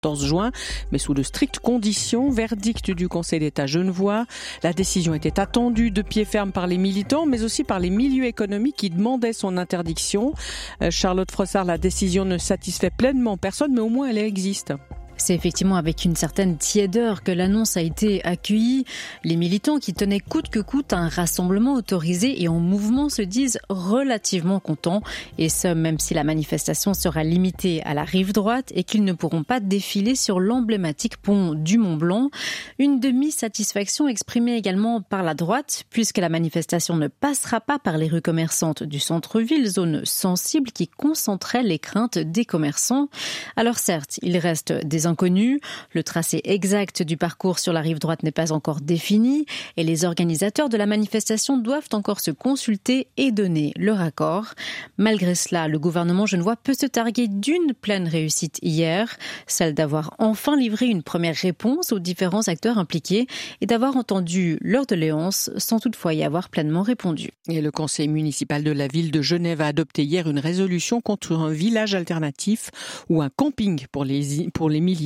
14 juin, mais sous de strictes conditions. Verdict du Conseil d'État genevois. La décision était attendue de pied ferme par les militants, mais aussi par les milieux économiques qui demandaient son interdiction. Charlotte Frossard, la décision ne satisfait pleinement personne, mais au moins elle existe. C'est effectivement avec une certaine tiédeur que l'annonce a été accueillie. Les militants qui tenaient coûte que coûte un rassemblement autorisé et en mouvement se disent relativement contents. Et ce, même si la manifestation sera limitée à la rive droite et qu'ils ne pourront pas défiler sur l'emblématique pont du Mont-Blanc. Une demi-satisfaction exprimée également par la droite, puisque la manifestation ne passera pas par les rues commerçantes du centre-ville, zone sensible qui concentrait les craintes des commerçants. Alors certes, il reste des inconnus. Le tracé exact du parcours sur la rive droite n'est pas encore défini et les organisateurs de la manifestation doivent encore se consulter et donner leur accord. Malgré cela, le gouvernement genevois peut se targuer d'une pleine réussite hier, celle d'avoir enfin livré une première réponse aux différents acteurs impliqués et d'avoir entendu leurs doléances sans toutefois y avoir pleinement répondu. Et le conseil municipal de la ville de Genève a adopté hier une résolution contre un village alternatif ou un camping pour les militants.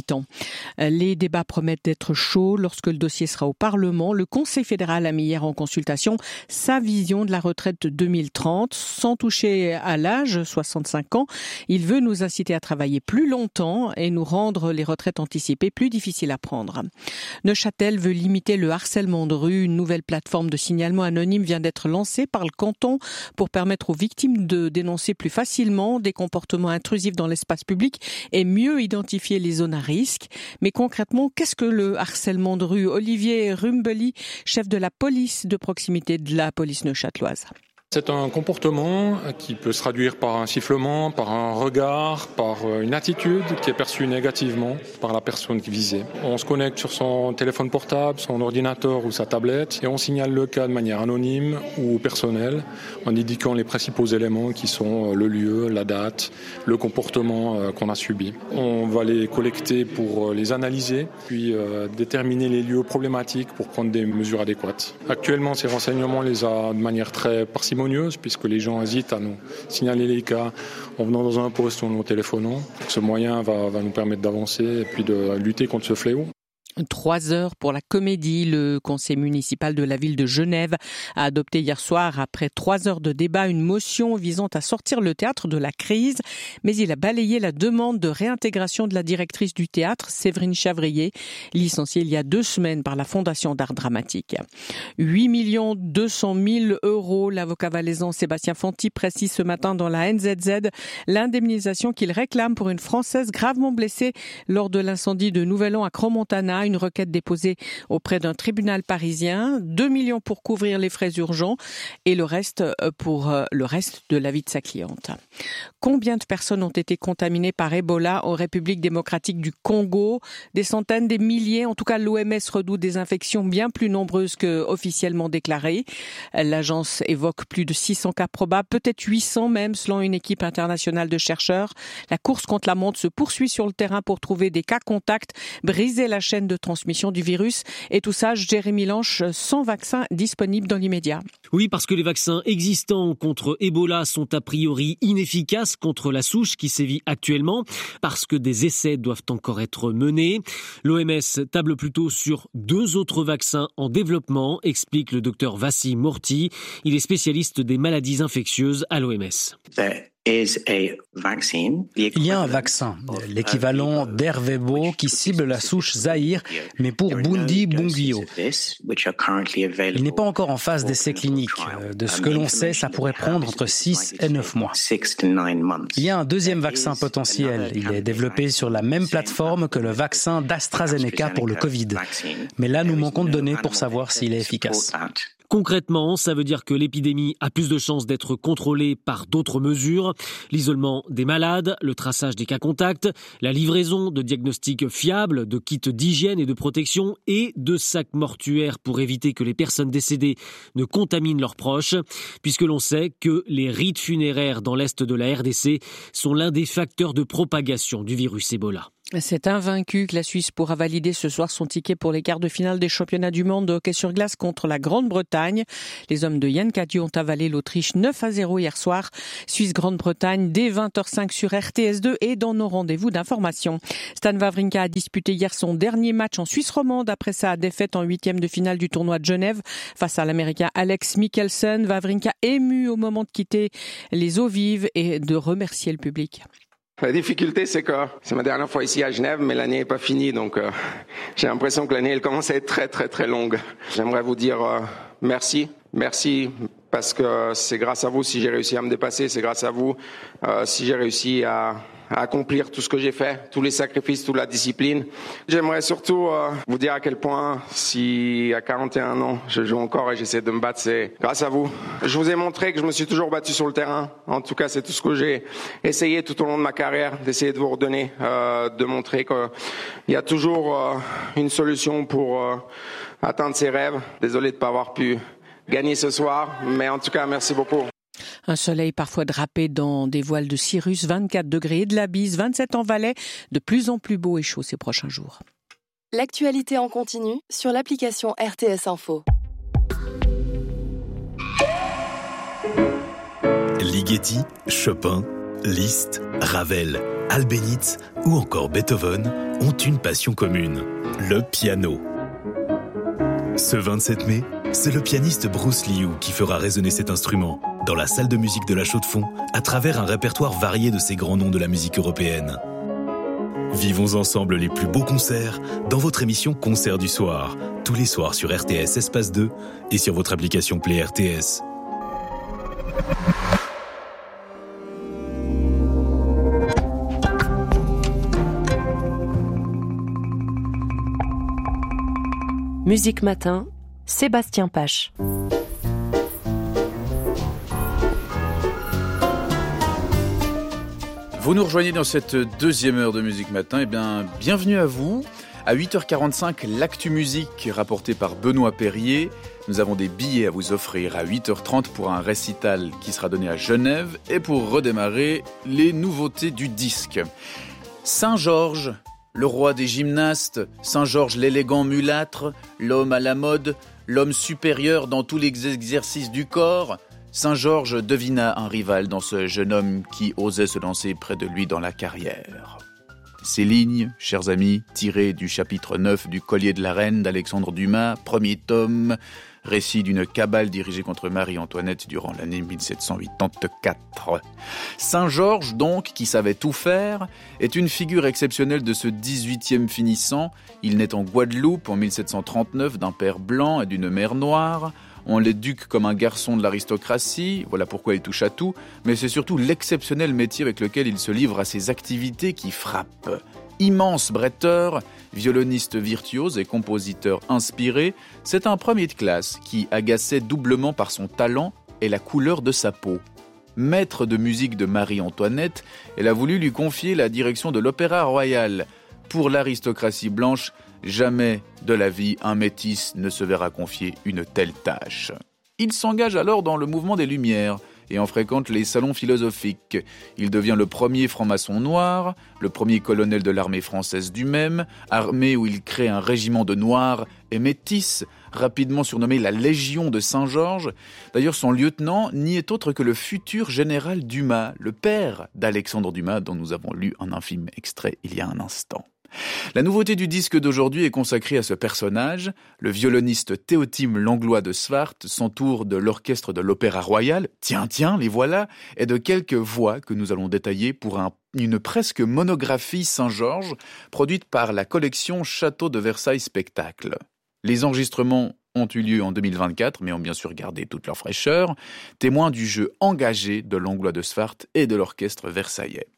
Les débats promettent d'être chauds lorsque le dossier sera au Parlement. Le Conseil fédéral a mis hier en consultation sa vision de la retraite de 2030. Sans toucher à l'âge, 65 ans, il veut nous inciter à travailler plus longtemps et nous rendre les retraites anticipées plus difficiles à prendre. Neuchâtel veut limiter le harcèlement de rue. Une nouvelle plateforme de signalement anonyme vient d'être lancée par le canton pour permettre aux victimes de dénoncer plus facilement des comportements intrusifs dans l'espace public et mieux identifier les zones à risque. Mais concrètement, qu'est-ce que le harcèlement de rue? Olivier Rumbeli, chef de la police de proximité de la police neuchâteloise. C'est un comportement qui peut se traduire par un sifflement, par un regard, par une attitude qui est perçue négativement par la personne visée. On se connecte sur son téléphone portable, son ordinateur ou sa tablette et on signale le cas de manière anonyme ou personnelle en indiquant les principaux éléments qui sont le lieu, la date, le comportement qu'on a subi. On va les collecter pour les analyser, puis déterminer les lieux problématiques pour prendre des mesures adéquates. Actuellement, ces renseignements, on les a de manière très parcimonieuse puisque les gens hésitent à nous signaler les cas en venant dans un poste ou en nous téléphonant. Ce moyen va nous permettre d'avancer et puis de lutter contre ce fléau. 3 heures pour la comédie. Le conseil municipal de la ville de Genève a adopté hier soir, après 3 heures de débat, une motion visant à sortir le théâtre de la crise. Mais il a balayé la demande de réintégration de la directrice du théâtre, Séverine Chavrier, licenciée il y a 2 semaines par la Fondation d'art dramatique. 8 200 000 €, l'avocat valaisan Sébastien Fanti précise ce matin dans la NZZ l'indemnisation qu'il réclame pour une Française gravement blessée lors de l'incendie de Nouvel An à Crans-Montana. Une requête déposée auprès d'un tribunal parisien, 2 millions pour couvrir les frais urgents et le reste pour le reste de la vie de sa cliente. Combien de personnes ont été contaminées par Ebola en République démocratique du Congo? Des centaines, des milliers. En tout cas, l'OMS redoute des infections bien plus nombreuses que officiellement déclarées. L'agence évoque plus de 600 cas probables, peut-être 800 même, selon une équipe internationale de chercheurs. La course contre la montre se poursuit sur le terrain pour trouver des cas contacts, briser la chaîne de transmission du virus. Et tout ça, Jérémy Lanche, sans vaccin disponible dans l'immédiat. Oui, parce que les vaccins existants contre Ebola sont a priori inefficaces contre la souche qui sévit actuellement, parce que des essais doivent encore être menés. L'OMS table plutôt sur 2 autres vaccins en développement, explique le docteur Vassi Morti. Il est spécialiste des maladies infectieuses à l'OMS. Il y a un vaccin, l'équivalent d'Ervebo, qui cible la souche Zaïre, mais pour Bundi-Bundibugyo. Il n'est pas encore en phase d'essai clinique. De ce que l'on sait, ça pourrait prendre entre 6 et 9 mois. Il y a un deuxième vaccin potentiel. Il est développé sur la même plateforme que le vaccin d'AstraZeneca pour le Covid. Mais là, nous manquons de données pour savoir s'il est efficace. Concrètement, ça veut dire que l'épidémie a plus de chances d'être contrôlée par d'autres mesures. L'isolement des malades, le traçage des cas contacts, la livraison de diagnostics fiables, de kits d'hygiène et de protection et de sacs mortuaires pour éviter que les personnes décédées ne contaminent leurs proches, puisque l'on sait que les rites funéraires dans l'est de la RDC sont l'un des facteurs de propagation du virus Ebola. C'est invaincu que la Suisse pourra valider ce soir son ticket pour les quarts de finale des championnats du monde de hockey sur glace contre la Grande-Bretagne. Les hommes de Yann Cadieux ont avalé l'Autriche 9-0 hier soir. Suisse-Grande-Bretagne dès 20h05 sur RTS2 et dans nos rendez-vous d'information. Stan Wawrinka a disputé hier son dernier match en Suisse romande après sa défaite en 8e de finale du tournoi de Genève face à l'Américain Alex Michelsen. Wawrinka ému au moment de quitter les eaux vives et de remercier le public. La difficulté, c'est que c'est ma dernière fois ici à Genève, mais l'année n'est pas finie, donc j'ai l'impression que l'année elle commence à être très très très longue. J'aimerais vous dire merci parce que c'est grâce à vous si j'ai réussi à me dépasser, c'est grâce à vous si j'ai réussi à accomplir tout ce que j'ai fait, tous les sacrifices, toute la discipline. J'aimerais surtout vous dire à quel point, si à 41 ans, je joue encore et j'essaie de me battre, c'est grâce à vous. Je vous ai montré que je me suis toujours battu sur le terrain. En tout cas, c'est tout ce que j'ai essayé tout au long de ma carrière, d'essayer de vous redonner, de montrer qu'il y a toujours une solution pour atteindre ses rêves. Désolé de ne pas avoir pu gagner ce soir, mais en tout cas, merci beaucoup. Un soleil parfois drapé dans des voiles de cirrus, 24 degrés et de la bise, 27 en Valais, de plus en plus beau et chaud ces prochains jours. L'actualité en continu sur l'application RTS Info. Ligeti, Chopin, Liszt, Ravel, Albéniz ou encore Beethoven ont une passion commune, le piano. Ce 27 mai, c'est le pianiste Bruce Liu qui fera résonner cet instrument dans la salle de musique de la Chaux-de-Fonds à travers un répertoire varié de ces grands noms de la musique européenne. Vivons ensemble les plus beaux concerts dans votre émission Concert du soir, tous les soirs sur RTS Espace 2 et sur votre application Play RTS. Musique Matin, Sébastien Pache. Vous nous rejoignez dans cette deuxième heure de Musique Matin. Eh bien, bienvenue à vous. À 8h45, l'actu musique rapporté par Benoît Perrier. Nous avons des billets à vous offrir à 8h30 pour un récital qui sera donné à Genève. Et pour redémarrer, les nouveautés du disque. Saint-Georges, le roi des gymnastes, Saint-Georges l'élégant mulâtre, l'homme à la mode, l'homme supérieur dans tous les exercices du corps. Saint-Georges devina un rival dans ce jeune homme qui osait se lancer près de lui dans la carrière. Ces lignes, chers amis, tirées du chapitre 9 du Collier de la Reine d'Alexandre Dumas, premier tome, récit d'une cabale dirigée contre Marie-Antoinette durant l'année 1784. Saint-Georges, donc, qui savait tout faire, est une figure exceptionnelle de ce 18e finissant. Il naît en Guadeloupe en 1739 d'un père blanc et d'une mère noire. On l'éduque comme un garçon de l'aristocratie, voilà pourquoi il touche à tout, mais c'est surtout l'exceptionnel métier avec lequel il se livre à ses activités qui frappent. Immense bretteur, violoniste virtuose et compositeur inspiré, c'est un premier de classe qui agaçait doublement par son talent et la couleur de sa peau. Maître de musique de Marie-Antoinette, elle a voulu lui confier la direction de l'Opéra Royal. Pour l'aristocratie blanche, jamais de la vie un métis ne se verra confier une telle tâche. Il s'engage alors dans le mouvement des Lumières et en fréquente les salons philosophiques. Il devient le premier franc-maçon noir, le premier colonel de l'armée française du même, armée où il crée un régiment de noirs et métis, rapidement surnommé la Légion de Saint-Georges. D'ailleurs, son lieutenant n'y est autre que le futur général Dumas, le père d'Alexandre Dumas, dont nous avons lu un infime extrait il y a un instant. La nouveauté du disque d'aujourd'hui est consacrée à ce personnage. Le violoniste Théotime Langlois de Swart s'entoure de l'orchestre de l'Opéra Royal, tiens, les voilà, et de quelques voix que nous allons détailler pour une presque monographie Saint-Georges, produite par la collection Château de Versailles Spectacle. Les enregistrements ont eu lieu en 2024, mais ont bien sûr gardé toute leur fraîcheur, témoin du jeu engagé de Langlois de Swart et de l'orchestre versaillais.